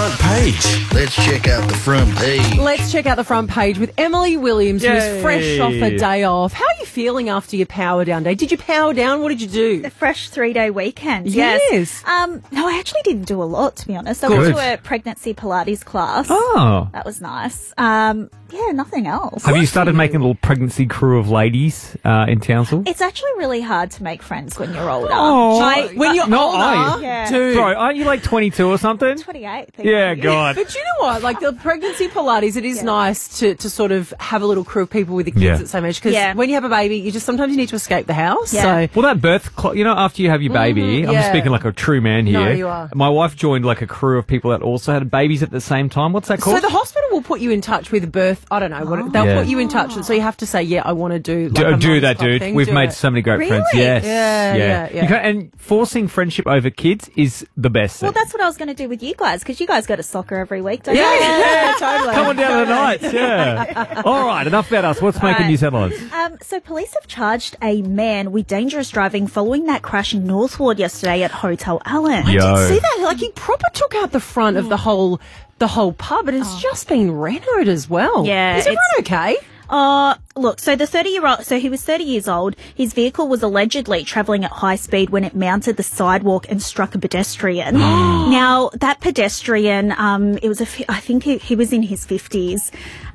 front page. Let's check out the front page. Let's check out the front page with Emily Williams, who's fresh off a day off. How are you feeling after your power down day? Did you power down? What did you do? A fresh 3-day weekend. Yes. No, I actually didn't do a lot, to be honest. I went to a pregnancy Pilates class. Oh. That was nice. Yeah, nothing else. Have you started making a little pregnancy crew of ladies in Townsville? It's actually really hard to make friends when you're older. Oh. When you're Not older, I. Yeah. dude. Bro, aren't you like 22 or something? 28. Yeah, God. But you know what? Like the pregnancy Pilates, it is nice to sort of have a little crew of people with the kids at the same age. Because when you have a baby, you just sometimes you need to escape the house. Yeah. So Well, that birth, after you have your baby, I'm speaking like a true man here. No, you are. My wife joined like a crew of people that also had babies at the same time. What's that called? So the hospital will put you in touch with birth. I don't know. They'll put you in touch, and so you have to say, "Yeah, I want to do." Like do that, dude. thing. We've Do made it. so many great friends. Really? Yes. Yeah. You can, and forcing friendship over kids is the best thing. Well, that's what I was going to do with you guys, because you guys go to soccer every week, don't you? Yeah, totally. Come on down to the nights, yeah. All right, enough about us. What's making news headlines? So police have charged a man with dangerous driving following that crash in Northwood yesterday at Hotel Allen. Yo. I did see that. Like he proper took out the front of the whole pub, and it's just been renoed as well. Yeah, is everyone okay? Look, so the 30-year-old, so he was 30 years old. His vehicle was allegedly travelling at high speed when it mounted the sidewalk and struck a pedestrian. Now, that pedestrian, I think he was in his 50s.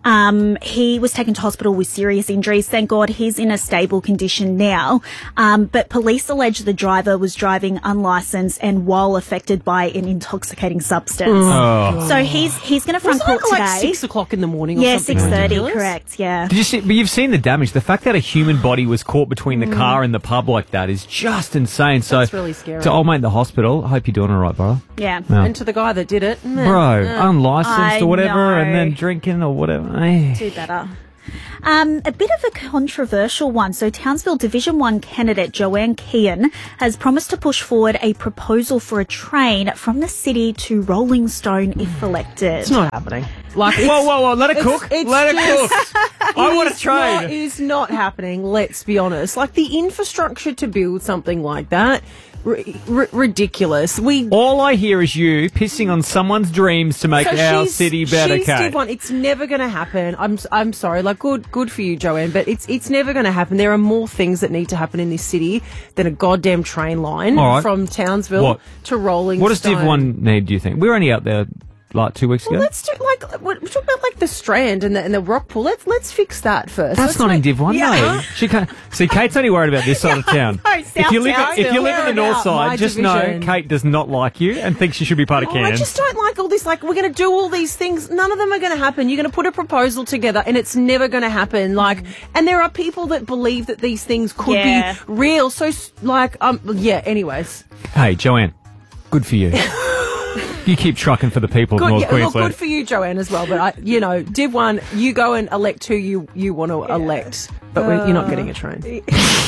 He was taken to hospital with serious injuries. Thank God he's in a stable condition now. But police allege the driver was driving unlicensed and while affected by an intoxicating substance. So he's going to front court today. Like 6 o'clock in the morning. Yeah, or something 6:30, ridiculous? correct. Yeah. Did you see? But you've seen the damage. The fact that a human body was caught between the car and the pub like that is just insane. That's really scary. To old mate in the hospital, I hope you're doing all right, brother. Yeah. And to the guy that did it, Bro, unlicensed I or whatever, know. and then drinking or whatever. Eh. Do better. A bit of a controversial one. So Townsville Division 1 candidate Joanne Kean has promised to push forward a proposal for a train from the city to Rolling Stone if elected. it's not happening. Like, Whoa, let it cook. Let it cook. I want a train. It is not happening, let's be honest. Like, the infrastructure to build something like that, ridiculous. All I hear is you pissing on someone's dreams to make our city better, she's Kate. Div 1. It's never going to happen. I'm sorry. Like, good for you, Joanne, but it's never going to happen. There are more things that need to happen in this city than a goddamn train line All right. from Townsville to Rolling Stone. What does Div 1 need, do you think? We were only out there like 2 weeks ago. Let's do we're talking about like the Strand and the rock pool. Let's fix that first. That's not in Div 1, no. She can't. See, Kate's only worried about this side of town. If you live in the north side, just know Kate does not like you and thinks you should be part of Cairns. I just don't like all this. Like, we're going to do all these things. None of them are going to happen. You're going to put a proposal together, and it's never going to happen. Like, and there are people that believe that these things could be real. So, Anyways. Hey, Joanne, good for you. You keep trucking for the people of North Queensland. Look, good for you, Joanne, as well. But Div 1, you go and elect who you want to elect, but you're not getting a train.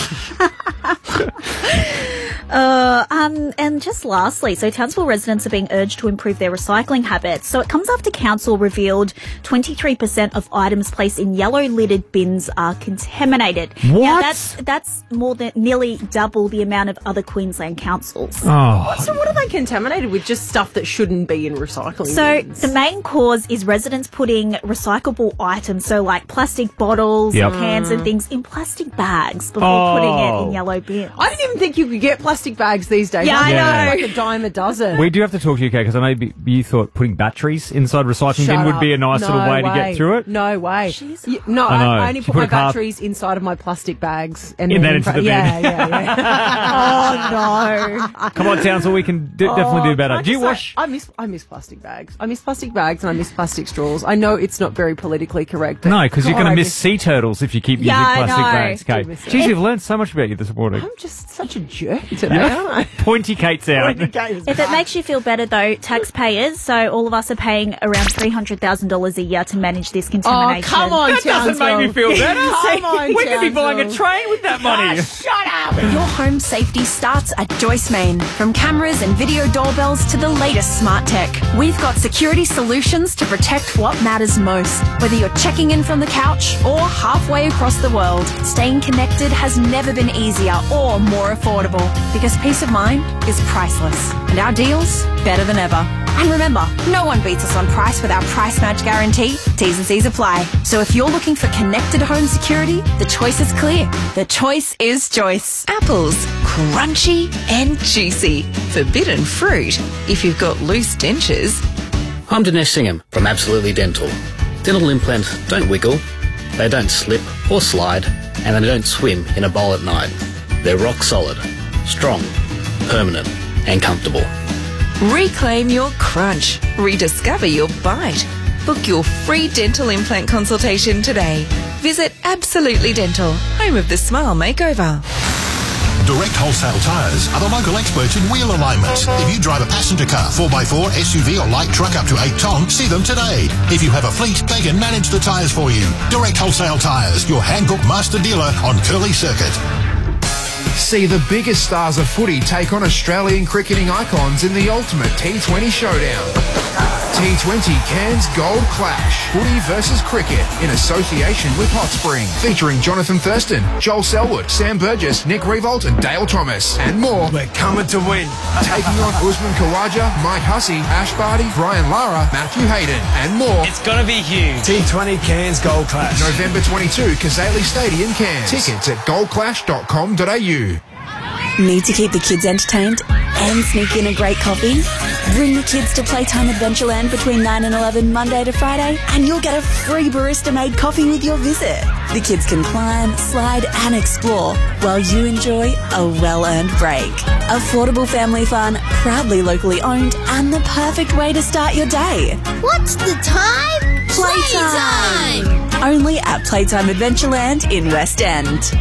And just lastly, so Townsville residents are being urged to improve their recycling habits. So it comes after council revealed 23% of items placed in yellow lidded bins are contaminated. What? Now, that's more than nearly double the amount of other Queensland councils. Oh. So what are they contaminated with? Just stuff that shouldn't be in recycling So bins? the main cause is residents putting recyclable items, so like plastic bottles, cans and things, in plastic bags before putting it in yellow bins. I didn't even think you could get plastic bags these days. Yeah, I know. Like a dime a dozen. We do have to talk to you, Kate, because I know you thought putting batteries inside recycling bin would be a nice little way to get through it. No way. No, I know. I only She put put my a car- batteries inside of my plastic bags. And In then that into the bin. Yeah. Oh, no. Come on, Townsville, we can definitely do better. Do you wash? I miss plastic bags. I miss plastic bags and I miss plastic straws. I know it's not very politically correct. No, because you're going to God, miss sea turtles if you keep using I plastic know. bags, Kate. miss it. Jeez, we've learned so much about you this morning. I'm just such a jerk today, aren't I? Pointy Kate's out. If it makes you feel better, though, taxpayers, so all of us are paying around $300,000 a year to manage this Oh, contamination. come on, That doesn't make me feel better. Come on, We could be buying a Townsville. train with that money. Your home safety starts at Joyce Main. From cameras and video doorbells to the latest smart tech, we've got security solutions to protect what matters most. Whether you're checking in from the couch or halfway across the world, staying connected has never been easier or more affordable. because peace of mind is priceless and our deals better than ever. And remember, no one beats us on price with our price match guarantee. T's and C's apply. So if you're looking for connected home security, the choice is clear. The choice is Joyce. Apples, crunchy and juicy. Forbidden fruit if you've got loose dentures. I'm Dinesh Singham from Absolutely Dental. Dental implants don't wiggle, they don't slip or slide, and they don't swim in a bowl at night. They're rock solid, strong, permanent and comfortable. Reclaim your crunch. Rediscover your bite. Book your free dental implant consultation today. Visit Absolutely Dental, home of the Smile Makeover. Direct Wholesale Tyres are the local experts in wheel alignment. If you drive a passenger car, 4x4, SUV or light truck up to 8 tonne, see them today. If you have a fleet, they can manage the tyres for you. Direct Wholesale Tyres, your Hankook master dealer on Curly Circuit. See the biggest stars of footy take on Australian cricketing icons in the ultimate T20 showdown. T20 Cairns Gold Clash. Footy versus cricket in association with Hot Spring. Featuring Jonathan Thurston, Joel Selwood, Sam Burgess, Nick Revolt and Dale Thomas. And more. We're coming to win. Taking on Usman Khawaja, Mike Hussey, Ash Barty, Brian Lara, Matthew Hayden and more. It's going to be huge. T20 Cairns Gold Clash. November 22, Kazali Stadium, Cairns. Tickets at goldclash.com.au. Need to keep the kids entertained and sneak in a great coffee? Bring the kids to Playtime Adventureland between 9 and 11 Monday to Friday and you'll get a free barista-made coffee with your visit. The kids can climb, slide and explore while you enjoy a well-earned break. Affordable family fun, proudly locally owned and the perfect way to start your day. What's the time? Playtime! Only at Playtime Adventureland in West End.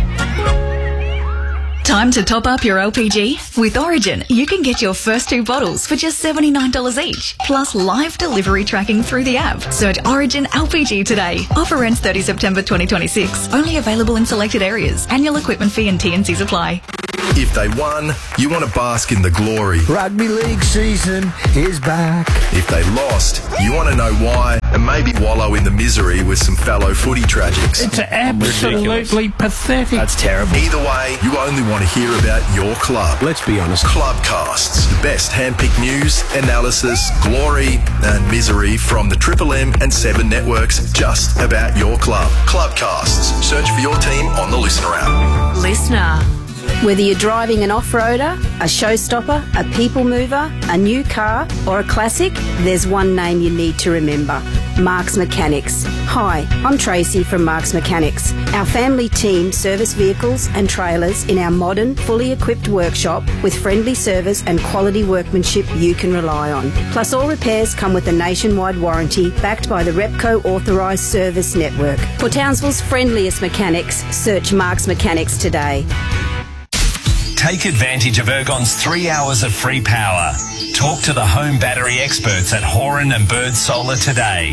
Time to top up your LPG? With Origin, you can get your first 2 bottles for just $79 each, plus live delivery tracking through the app. Search Origin LPG today. Offer ends 30 September 2026. Only available in selected areas. Annual equipment fee and T&Cs apply. If they won, you want to bask in the glory. Rugby league season is back. If they lost, you want to know why and maybe wallow in the misery with some fellow footy tragics. It's absolutely pathetic. That's terrible. Either way, you only want to hear about your club. Let's be honest. Clubcasts. The best hand-picked news, analysis, glory and misery from the Triple M and 7 networks just about your club. Clubcasts. Search for your team on the Listener app. Listener. Whether you're driving an off-roader, a showstopper, a people mover, a new car or a classic, there's one name you need to remember. Mark's Mechanics. Hi, I'm Tracy from Mark's Mechanics. Our family team service vehicles and trailers in our modern, fully equipped workshop with friendly service and quality workmanship you can rely on. Plus all repairs come with a nationwide warranty backed by the Repco authorised service network. For Townsville's friendliest mechanics, search Mark's Mechanics today. Take advantage of Ergon's 3 hours of free power. Talk to the home battery experts at Horan and Bird Solar today.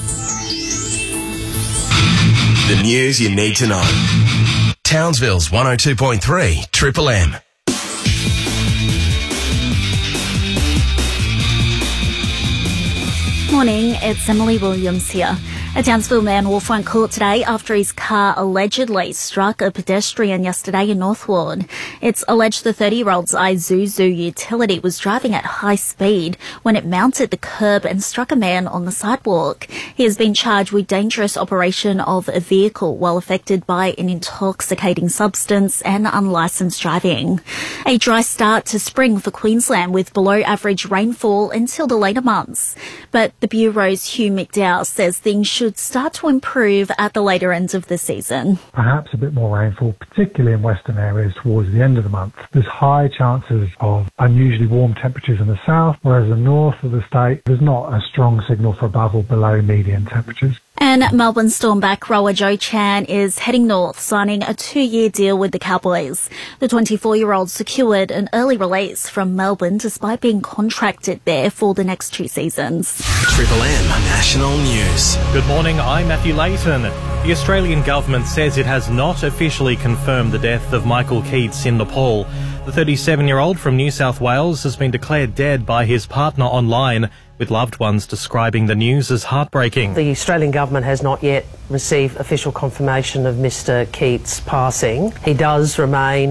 The news you need to know. Townsville's 102.3 Triple M. Morning, it's Emily Williams here. A Townsville man will front court today after his car allegedly struck a pedestrian yesterday in Northwood. It's alleged the 30-year-old's Isuzu utility was driving at high speed when it mounted the curb and struck a man on the sidewalk. He has been charged with dangerous operation of a vehicle while affected by an intoxicating substance and unlicensed driving. A dry start to spring for Queensland with below average rainfall until the later months. But the Bureau's Hugh McDowell says things should start to improve at the later ends of the season. Perhaps a bit more rainfall, particularly in western areas towards the end of the month. There's high chances of unusually warm temperatures in the south, whereas the north of the state, there's not a strong signal for above or below median temperatures. And Melbourne Stormback rower Joe Chan is heading north, signing a 2-year deal with the Cowboys. The 24-year-old secured an early release from Melbourne despite being contracted there for the next 2 seasons. Triple M National News. Good morning, I'm Matthew Layton. The Australian government says it has not officially confirmed the death of Michael Keats in Nepal. The 37-year-old from New South Wales has been declared dead by his partner online, with loved ones describing the news as heartbreaking. The Australian government has not yet received official confirmation of Mr Keats' passing. He does remain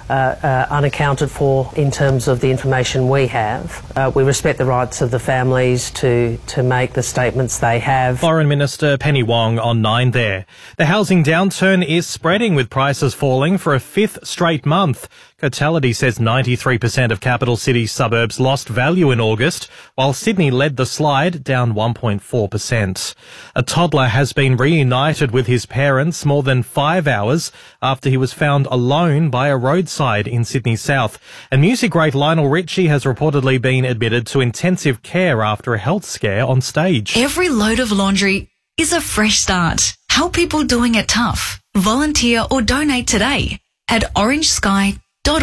unaccounted for in terms of the information we have. We respect the rights of the families to make the statements they have. Foreign Minister Penny Wong on 9 there. The housing downturn is spreading, with prices falling for a 5th straight month. Cotality says 93% of capital city suburbs lost value in August, while Sydney led the slide, down 1.4%. A toddler has been reunited with his parents more than 5 hours after he was found alone by a roadside in Sydney South. And music great Lionel Richie has reportedly been admitted to intensive care after a health scare on stage. Every load of laundry is a fresh start. Help people doing it tough. Volunteer or donate today at orangesky.org.au.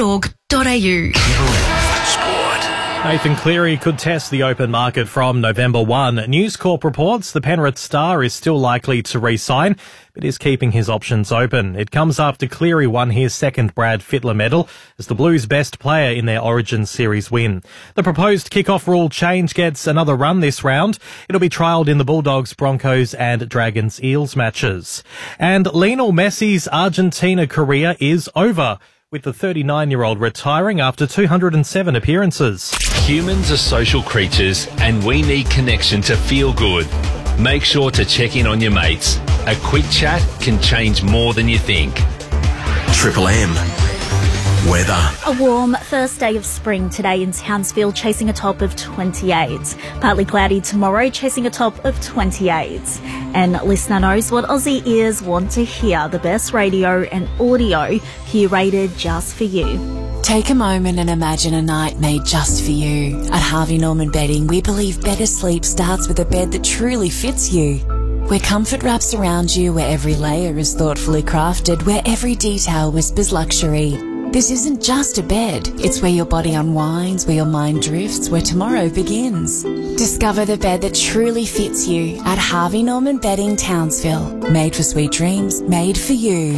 Nathan Cleary could test the open market from November 1. News Corp reports the Penrith star is still likely to re-sign, but is keeping his options open. It comes after Cleary won his second Brad Fittler medal as the Blues' best player in their Origin Series win. The proposed kick-off rule change gets another run this round. It'll be trialled in the Bulldogs, Broncos and Dragons Eels matches. And Lionel Messi's Argentina career is over, with the 39-year-old retiring after 207 appearances. Humans are social creatures and we need connection to feel good. Make sure to check in on your mates. A quick chat can change more than you think. Triple M. Weather. A warm first day of spring today in Townsville, chasing a top of 28. Partly cloudy tomorrow, chasing a top of 28. And listener knows what Aussie ears want to hear. The best radio and audio curated just for you. Take a moment and imagine a night made just for you. At Harvey Norman Bedding, we believe better sleep starts with a bed that truly fits you. Where comfort wraps around you, where every layer is thoughtfully crafted, where every detail whispers luxury. This isn't just a bed, it's where your body unwinds, where your mind drifts, where tomorrow begins. Discover the bed that truly fits you at Harvey Norman Bedding, Townsville. Made for sweet dreams, made for you.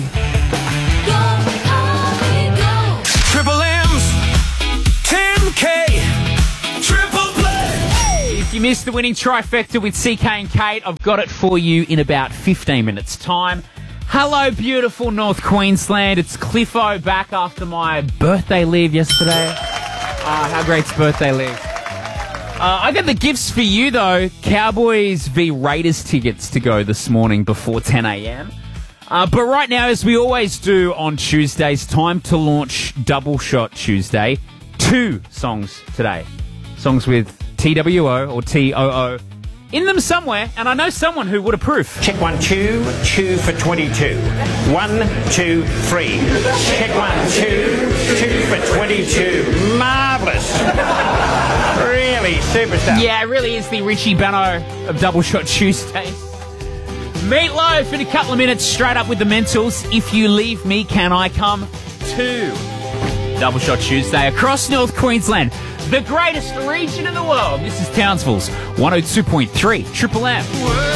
Triple M's 10K Triple Play. If you missed the winning trifecta with CK and Kate, I've got it for you in about 15 minutes' time. Hello, beautiful North Queensland. It's Cliffo back after my birthday leave yesterday. How great's birthday leave? I got the gifts for you, though. Cowboys v Raiders tickets to go this morning before 10 a.m. But right now, as we always do on Tuesdays, time to launch Double Shot Tuesday. 2 songs today. Songs with TWO or TOO in them somewhere, and I know someone who would approve. Check 1, 2, 2 for 22. 1, 2, 3. Check 1, 2, 2 for 22. Marvellous. Really, superstar. Yeah, it really is the Richie Bano of Double Shot Tuesday. Meatloaf in a couple of minutes, straight up with the mentals. If you leave me, can I come too? Double Shot Tuesday across North Queensland, the greatest region in the world. This is Townsville's 102.3 Triple M.